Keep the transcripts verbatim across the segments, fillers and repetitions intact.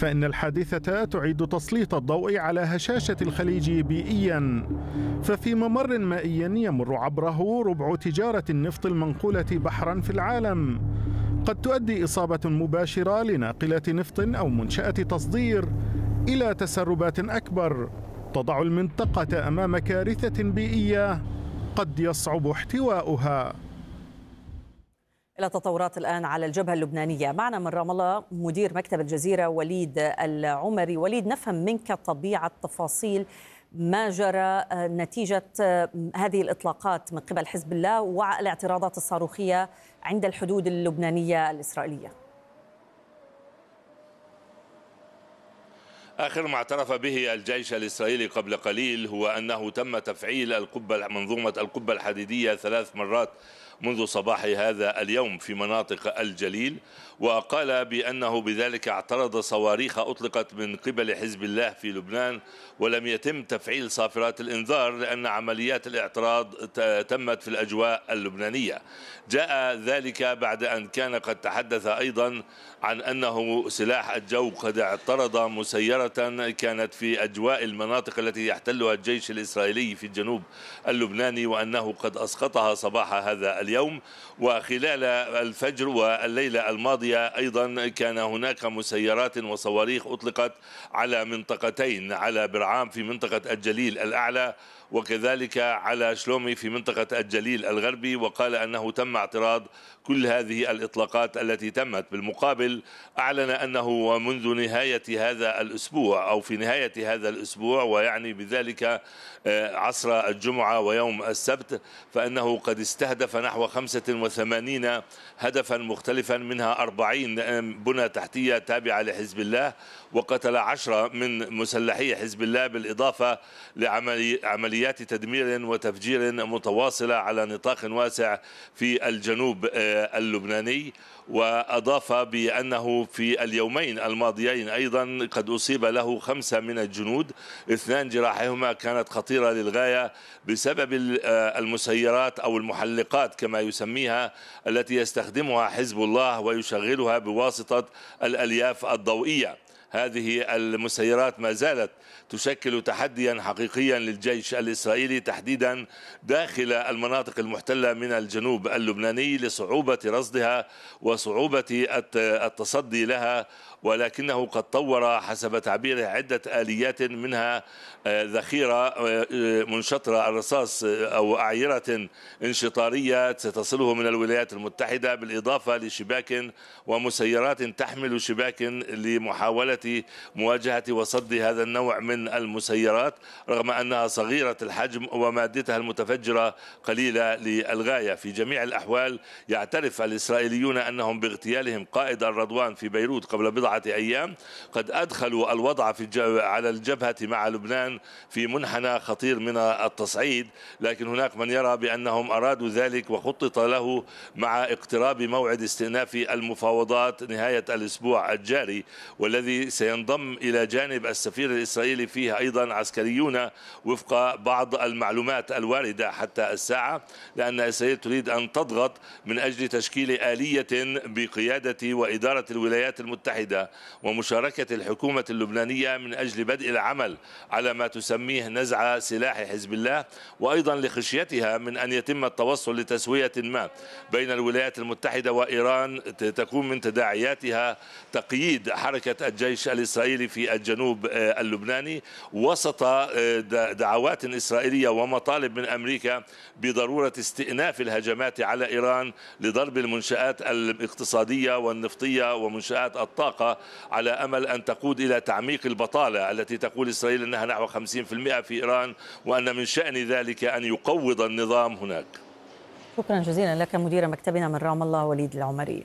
فإن الحادثة تعيد تسليط الضوء على هشاشة الخليج بيئياً، ففي ممر مائي يمر عبره ربع تجارة النفط المنقولة بحراً في العالم قد تؤدي إصابة مباشرة لناقلة نفط أو منشأة تصدير إلى تسربات أكبر تضع المنطقة أمام كارثة بيئية قد يصعب احتواؤها. إلى تطورات الآن على الجبهة اللبنانية. معنا من رام الله مدير مكتب الجزيرة وليد العمري. وليد، نفهم منك طبيعة تفاصيل ما جرى نتيجة هذه الإطلاقات من قبل حزب الله والاعتراضات الصاروخية عند الحدود اللبنانية الإسرائيلية. آخر ما اعترف به الجيش الإسرائيلي قبل قليل هو أنه تم تفعيل القبة منظومة القبة الحديدية ثلاث مرات منذ صباح هذا اليوم في مناطق الجليل، وقال بأنه بذلك اعترض صواريخ أطلقت من قبل حزب الله في لبنان ولم يتم تفعيل صافرات الإنذار لأن عمليات الاعتراض تمت في الأجواء اللبنانية. جاء ذلك بعد أن كان قد تحدث أيضا عن أنه سلاح الجو قد اعترض مسيرة كانت في أجواء المناطق التي يحتلها الجيش الإسرائيلي في الجنوب اللبناني، وأنه قد أسقطها صباح هذا اليوم. وخلال الفجر والليلة الماضية أيضا كان هناك مسيرات وصواريخ أطلقت على منطقتين، على برعام في منطقة الجليل الأعلى وكذلك على شلومي في منطقة الجليل الغربي، وقال أنه تم اعتراض كل هذه الإطلاقات التي تمت. بالمقابل أعلن أنه منذ نهاية هذا الأسبوع أو في نهاية هذا الأسبوع ويعني بذلك عصر الجمعة ويوم السبت فإنه قد استهدف نحو خمسة وثمانين هدفا مختلفا منها أربعين بنى تحتية تابعة لحزب الله، وقتل عشرة من مسلحي حزب الله بالإضافة لعمليات تدمير وتفجير متواصلة على نطاق واسع في الجنوب اللبناني. وأضاف بأنه في اليومين الماضيين أيضا قد أصيب له خمسة من الجنود، اثنان جراحهما كانت خطيرة للغاية بسبب المسيرات أو المحلقات كما يسميها التي يستخدمها حزب الله ويشغلها بواسطة الألياف الضوئية. هذه المسيرات ما زالت تشكل تحديا حقيقيا للجيش الإسرائيلي تحديدا داخل المناطق المحتلة من الجنوب اللبناني لصعوبة رصدها وصعوبة التصدي لها، ولكنه قد طور حسب تعبيره عدة آليات منها ذخيرة منشطرة الرصاص أو أعيرة انشطارية ستصله من الولايات المتحدة، بالإضافة لشباك ومسيرات تحمل شباك لمحاولة مواجهة وصد هذا النوع من المسيرات رغم أنها صغيرة الحجم ومادتها المتفجرة قليلة للغاية. في جميع الأحوال يعترف الإسرائيليون أنهم باغتيالهم قائد الرضوان في بيروت قبل بضعة أيام قد أدخلوا الوضع في على الجبهة مع لبنان في منحنى خطير من التصعيد، لكن هناك من يرى بأنهم أرادوا ذلك وخطط له مع اقتراب موعد استئناف المفاوضات نهاية الأسبوع الجاري، والذي سينضم إلى جانب السفير الإسرائيلي فيه أيضا عسكريون وفق بعض المعلومات الواردة حتى الساعة، لأن إسرائيل تريد أن تضغط من أجل تشكيل آلية بقيادة وإدارة الولايات المتحدة ومشاركة الحكومة اللبنانية من أجل بدء العمل على ما تسميه نزع سلاح حزب الله، وأيضا لخشيتها من أن يتم التوصل لتسوية ما بين الولايات المتحدة وإيران تكون من تداعياتها تقييد حركة الجيش الإسرائيلي في الجنوب اللبناني وسط دعوات إسرائيلية ومطالب من أمريكا بضرورة استئناف الهجمات على إيران لضرب المنشآت الاقتصادية والنفطية ومنشآت الطاقة على أمل أن تقود إلى تعميق البطالة التي تقول إسرائيل أنها نحو خمسين بالمئة في إيران، وأن من شأن ذلك أن يقوض النظام هناك. شكرا جزيلا لك مدير مكتبنا من رام الله وليد العمري.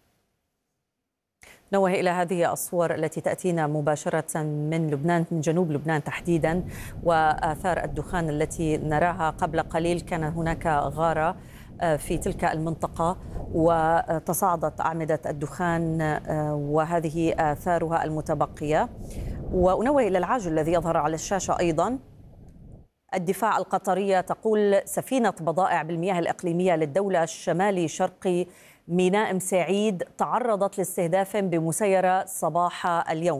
نوه إلى هذه الصور التي تأتينا مباشرة من لبنان، من جنوب لبنان تحديدا، وآثار الدخان التي نراها. قبل قليل كان هناك غارة في تلك المنطقة وتصاعدت أعمدة الدخان وهذه آثارها المتبقية. وأنوه إلى العاجل الذي يظهر على الشاشة أيضا. الدفاع القطرية تقول سفينة بضائع بالمياه الإقليمية للدولة الشمالي شرقي ميناء مساعيد تعرضت لاستهداف بمسيرة صباح اليوم.